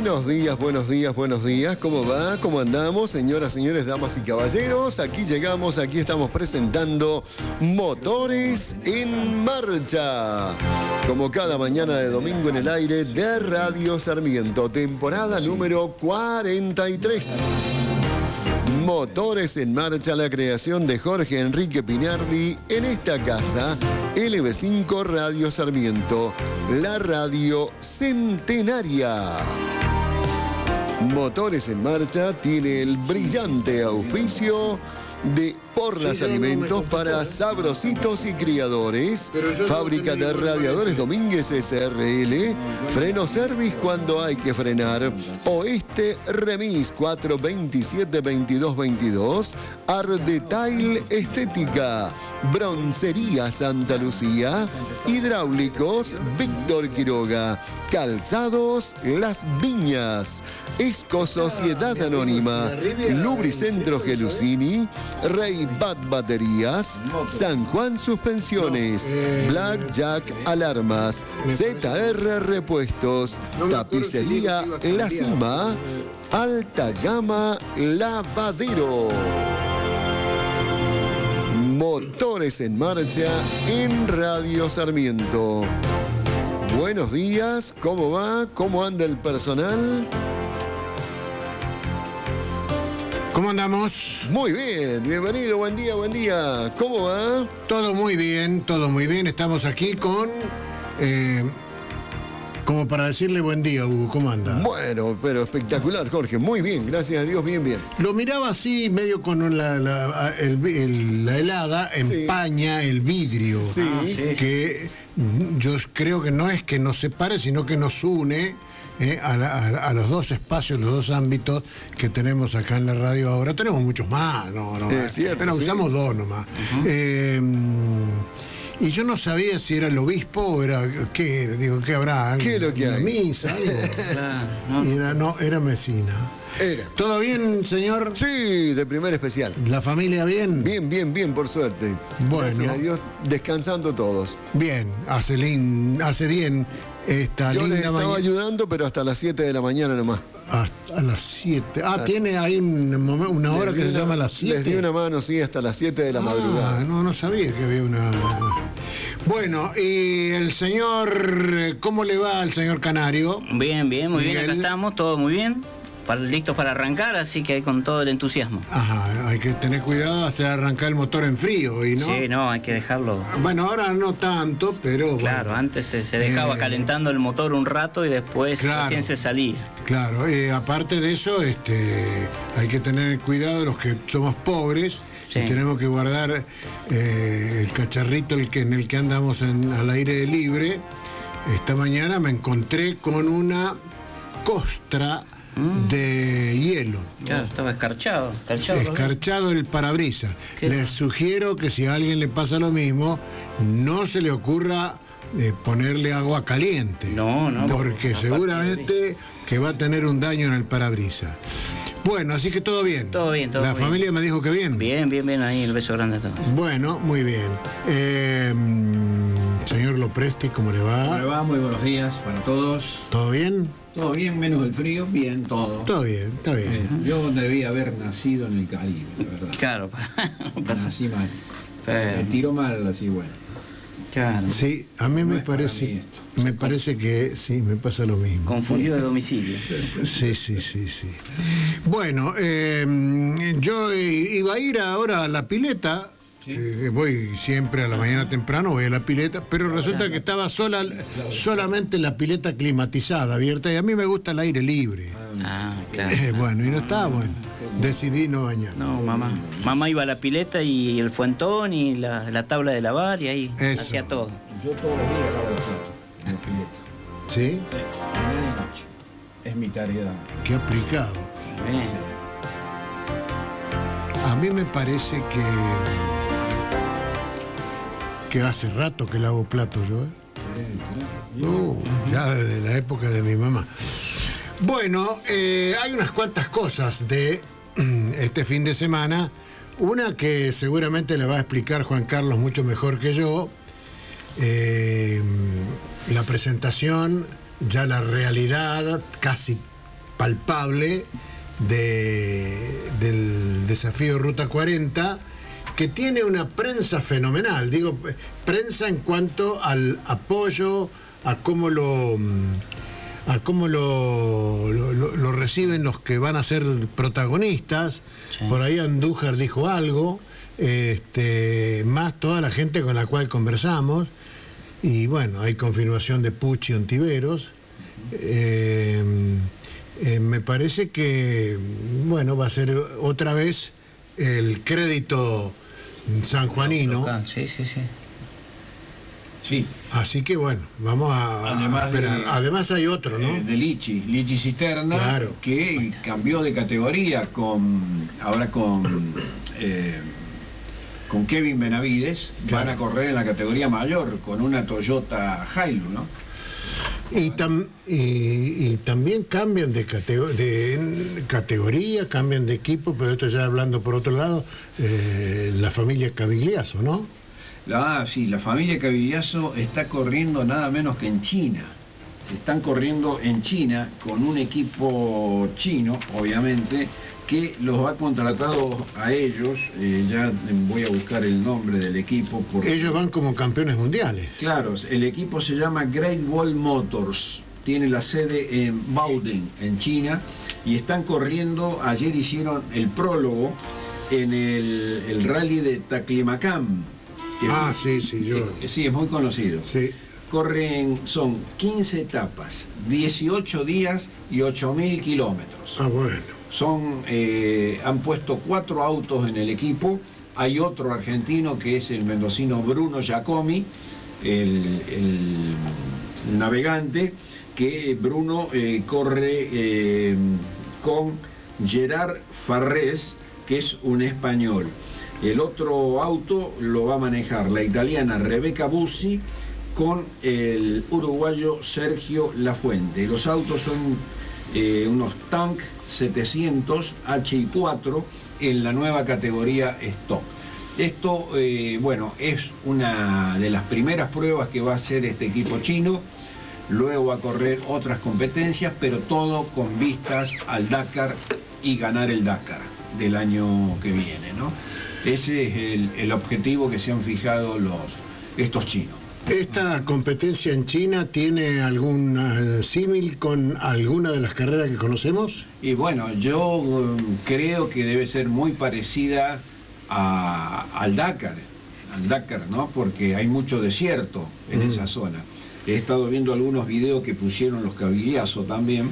Buenos días, buenos días, buenos días. ¿Cómo va? ¿Cómo andamos? Señoras, señores, damas y caballeros. Aquí llegamos, aquí estamos presentando Motores en Marcha. Como cada mañana de domingo en el aire de Radio Sarmiento. Temporada número 43. Motores en Marcha, la creación de Jorge Enrique Pinardi en esta casa, LB5 Radio Sarmiento, la radio centenaria. Motores en Marcha tiene el brillante auspicio de Porlas Alimentos para Sabrositos y Criadores, Fábrica de Radiadores Domínguez SRL, Freno Service cuando hay que frenar, Oeste Remis 427-2222, Ardetail Estética, Broncería Santa Lucía, Hidráulicos Víctor Quiroga, Calzados Las Viñas, Esco Sociedad Anónima, Lubricentro Gelusini, Rey Bat Baterías, San Juan Suspensiones, Black Jack Alarmas, ZR Repuestos, Tapicería La Cima, Alta Gama Lavadero. Motores en Marcha en Radio Sarmiento. Buenos días, ¿cómo va? ¿Cómo anda el personal? ¿Cómo andamos? Muy bien, bienvenido, buen día, buen día. ¿Cómo va? Todo muy bien, todo muy bien. Estamos aquí con... como para decirle buen día, Hugo, ¿cómo anda? Bueno, pero espectacular, Jorge. Muy bien, gracias a Dios, bien, bien. Lo miraba así, medio con la helada, empaña el vidrio. Sí. Que yo creo que no es que nos separe, sino que nos une a los dos espacios, los dos ámbitos que tenemos acá en la radio ahora. Tenemos muchos más, Es cierto, pero sí. usamos dos nomás. Y yo no sabía si era el obispo o era... ¿Qué era? Digo, ¿qué habrá? ¿Qué es lo que hay? Misa, algo. Claro, Era Mesina. Era. ¿Todo bien, señor? Sí, de primer especial. ¿La familia bien? Bien, bien, bien, por suerte. Bueno. Gracias a Dios, descansando todos. Bien, hace bien esta Yo les linda estaba mañana. ayudando, pero hasta las 7 de la mañana nomás. Hasta las 7. Tiene ahí una hora que se llama las 7. Les di una mano, sí, hasta las 7 de la madrugada. No sabía que había una... Bueno, y el señor... ¿Cómo le va al señor Canario? bien, muy bien, Miguel. acá estamos, todo muy bien. Listos para arrancar, así que con todo el entusiasmo. Ajá, hay que tener cuidado hasta arrancar el motor en frío, ¿y no? Sí, no, hay que dejarlo. Bueno, ahora no tanto, pero... Claro, bueno, antes se dejaba calentando el motor un rato y después Claro. recién se salía. Claro, aparte de eso, hay que tener cuidado los que somos pobres. Sí. Y tenemos que guardar el cacharrito en el que andamos al aire libre. Esta mañana me encontré con una costra de hielo. Claro, estaba escarchado. Escarchado el parabrisas. ¿Qué? Les sugiero que si a alguien le pasa lo mismo, no se le ocurra ponerle agua caliente. No, Porque seguramente que va a tener un daño en el parabrisas. Bueno, así que todo bien. Todo bien, todo La bien. familia me dijo que bien. Bien, ahí el beso grande a todos. Bueno, muy bien. Señor Lopresti, ¿cómo le va? ¿Cómo le va? Muy buenos días para todos. ¿Todo bien? Todo bien, menos el frío, bien, todo. Todo bien, está bien. Yo debía haber nacido en el Caribe, la verdad. Claro, no pasa. Nací mal. Pero- Me tiro mal, así bueno. Claro. Sí, a mí No me es para parece, mí esto. me parece que sí, me pasa lo mismo. Confundido de domicilio. Sí. Bueno, yo iba a ir ahora a la pileta. Voy siempre a la mañana temprano, voy a la pileta, pero resulta que estaba solamente la pileta climatizada, abierta, y a mí me gusta el aire libre. Ah, claro. Bueno, y no estaba bueno. Decidí no bañar. No, mamá iba a la pileta y el fuentón y la tabla de lavar y ahí Eso. hacía todo. Yo todos los días lavo los platos en la pileta. ¿Sí? Mañana y noche. Es mi tarea. Qué aplicado. Bien. A mí me parece que hace rato que lavo platos yo, ya desde la época de mi mamá. Bueno, hay unas cuantas cosas de este fin de semana. Una que seguramente le va a explicar Juan Carlos mucho mejor que yo. La presentación, ya la realidad casi palpable del desafío Ruta 40, que tiene una prensa fenomenal. Digo, prensa en cuanto al apoyo, a cómo lo reciben los que van a ser protagonistas. Sí. Por ahí Andújar dijo algo, más toda la gente con la cual conversamos, y bueno, hay confirmación de Pucci Ontiveros. Me parece que, bueno, va a ser otra vez el crédito sanjuanino. Sí, sí, sí. Sí. Así que bueno, vamos a esperar. Además hay otro, ¿no? De Lichi Cisterna, Claro. que cambió de categoría ahora con Kevin Benavides. Claro. Van a correr en la categoría mayor con una Toyota Hilux, ¿no? Y también cambian de categoría, cambian de equipo, pero esto ya hablando por otro lado, la familia Cavigliaso, ¿no? Sí, la familia Cavigliaso está corriendo nada menos que en China. Están corriendo en China con un equipo chino, obviamente, que los ha contratado a ellos. Ya voy a buscar el nombre del equipo. Ellos van como campeones mundiales. Claro, el equipo se llama Great Wall Motors. Tiene la sede en Baoding, en China, y están corriendo. Ayer hicieron el prólogo en el rally de Taclimacán. Sí, Sí, es muy conocido. Sí. Son 15 etapas, 18 días y 8.000 kilómetros. Bueno. Han puesto 4 autos en el equipo. Hay otro argentino que es el mendocino Bruno Giacomi, el navegante, que Bruno corre con Gerard Farrés, que es un español. El otro auto lo va a manejar la italiana Rebecca Bussi con el uruguayo Sergio Lafuente. Los autos son unos Tank 700 HI4 en la nueva categoría Stock. Esto, es una de las primeras pruebas que va a hacer este equipo chino. Luego va a correr otras competencias, pero todo con vistas al Dakar y ganar el Dakar del año que viene, ¿no? Ese es el objetivo que se han fijado estos chinos. ¿Esta competencia en China tiene algún símil con alguna de las carreras que conocemos? Y bueno, yo creo que debe ser muy parecida al Dakar, ¿no? Porque hay mucho desierto en esa zona. He estado viendo algunos videos que pusieron los Cavigliaso también.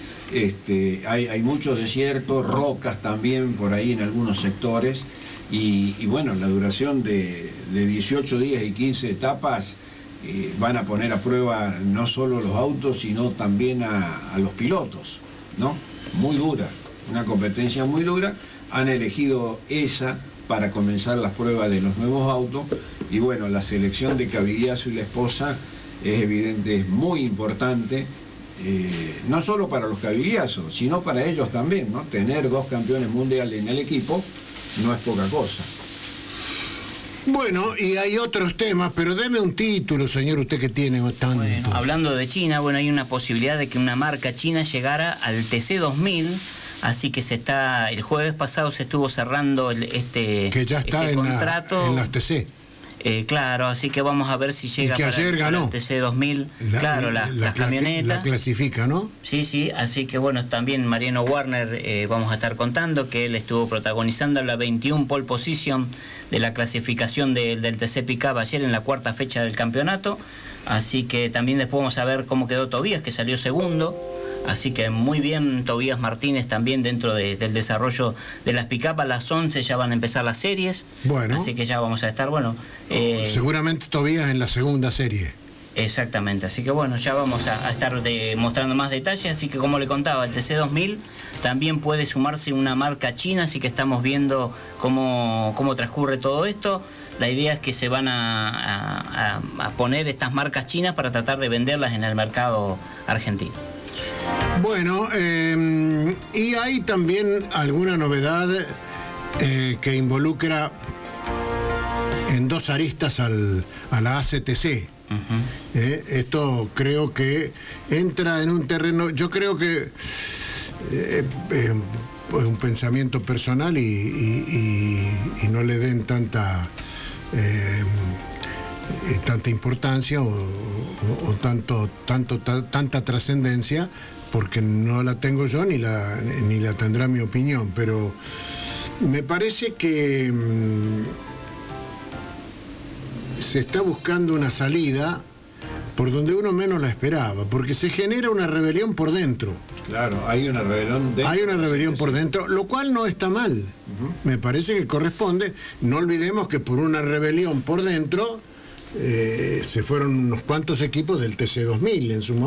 Hay mucho desierto, rocas también por ahí en algunos sectores. Y bueno, la duración de 18 días y 15 etapas van a poner a prueba no solo los autos, sino también a los pilotos, ¿no? Muy dura, una competencia muy dura. Han elegido esa para comenzar las pruebas de los nuevos autos. Y bueno, la selección de Cavigliaso y la esposa es evidente, es muy importante. No solo para los Cavigliaso, sino para ellos también, ¿no? Tener 2 campeones mundiales en el equipo no es poca cosa. Bueno, y hay otros temas, pero deme un título, señor, usted que tiene tanto. Bueno, hablando de China, hay una posibilidad de que una marca china llegara al TC2000, así que el jueves pasado se estuvo cerrando que ya está contrato. En las TC. Claro, así que vamos a ver si llega que ayer ganó el TC2000, las camionetas. La clasifica, ¿no? Sí, así que bueno, también Mariano Warner vamos a estar contando que él estuvo protagonizando la 21 pole position de la clasificación del TC Pickup ayer en la 4ª fecha del campeonato, así que también después vamos a ver cómo quedó Tobías, que salió segundo. Así que muy bien Tobías Martínez también dentro del desarrollo de las pick-up. A las 11 ya van a empezar las series. Bueno. Así que ya vamos a estar, seguramente Tobías en la segunda serie. Exactamente, así que bueno, ya vamos a estar mostrando más detalles. Así que como le contaba, el TC2000 también puede sumarse una marca china, así que estamos viendo cómo transcurre todo esto. La idea es que se van a poner estas marcas chinas para tratar de venderlas en el mercado argentino. Bueno, y hay también alguna novedad que involucra en 2 aristas a la ACTC. Esto creo que entra en un terreno, yo creo que es un pensamiento personal y no le den tanta importancia o tanta trascendencia, porque no la tengo yo ni la tendrá mi opinión, pero me parece que se está buscando una salida por donde uno menos la esperaba, porque se genera una rebelión por dentro. Claro, hay una rebelión dentro. Hay una rebelión por dentro, lo cual no está mal. Me parece que corresponde. No olvidemos que por una rebelión por dentro se fueron unos cuantos equipos del TC2000 en su momento.